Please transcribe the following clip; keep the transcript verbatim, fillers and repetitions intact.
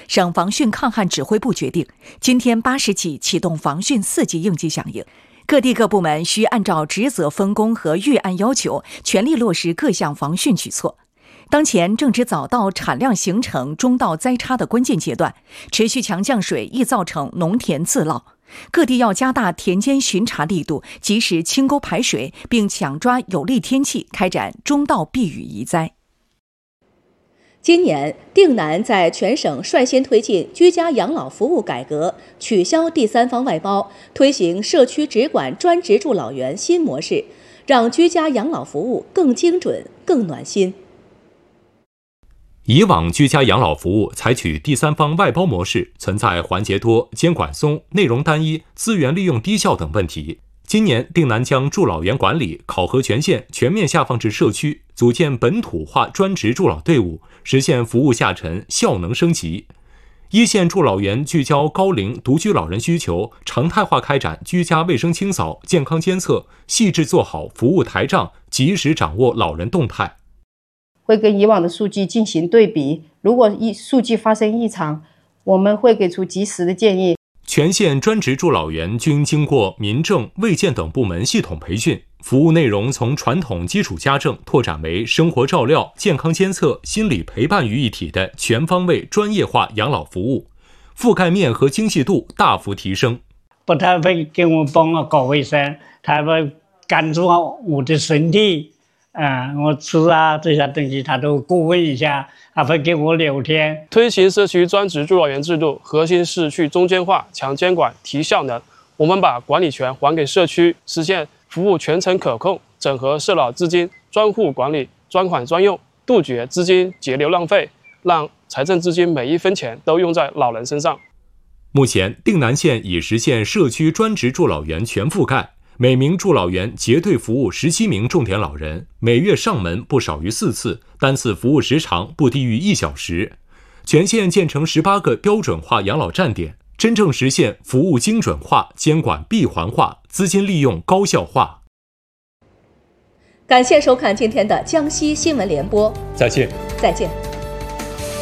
省防汛抗旱指挥部决定，今天八时起启动防汛四级应急响应。各地各部门需按照职责分工和预案要求，全力落实各项防汛举措。当前正值早稻产量形成、中稻栽插的关键阶段，持续强降水易造成农田自涝，各地要加大田间巡查力度，及时清沟排水，并抢抓有利天气开展中稻避雨移灾。 今年，定南在全省率先推进居家养老服务改革，取消第三方外包，推行社区直管专职助老员新模式，让居家养老服务更精准、更暖心。 以往居家养老服务采取第三方外包模式，存在环节多、监管松、内容单一、资源利用低效等问题。今年，定南将助老员管理、考核权限全面下放至社区，组建本土化专职助老队伍，实现服务下沉、效能升级。一线助老员聚焦高龄独居老人需求，常态化开展居家卫生清扫、健康监测，细致做好服务台账，及时掌握老人动态。 会跟以往的数据进行对比，如果一数据发生异常，我们会给出及时的建议。 全县专职助老员均经过民政、卫健等部门系统培训，服务内容从传统基础家政拓展为生活照料、健康监测、心理陪伴于一体的全方位专业化养老服务，覆盖面和精细度大幅提升。 不太会给我帮我搞卫生，他会关注我的身体。嗯，我吃啊这些东西他都过问一下，还会给我聊天。 推行社区专职助老员制度，核心是去中间化、强监管、提效能。我们把管理权还给社区，实现服务全程可控，整合社老资金专户管理、专款专用，杜绝资金节流浪费，让财政资金每一分钱都用在老人身上。 目前，定南县已实现社区专职助老员全覆盖。每名助老员结对服务十七名重点老人，每月上门不少于四次，单次服务时长不低于一小时。全县建成十八个标准化养老站点，真正实现服务精准化、监管闭环化、资金利用高效化。 感谢收看今天的江西新闻联播， 再见， 再见。